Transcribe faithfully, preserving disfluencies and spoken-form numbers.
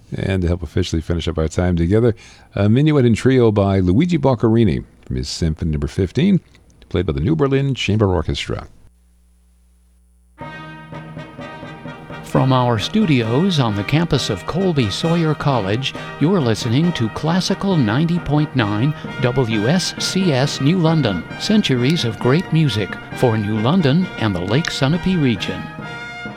And to help officially finish up our time together, a minuet and trio by Luigi Boccherini from his Symphony Number fifteen, played by the New Berlin Chamber Orchestra. From our studios on the campus of Colby Sawyer College, you're listening to Classical ninety point nine W S C S New London, centuries of great music for New London and the Lake Sunapee region.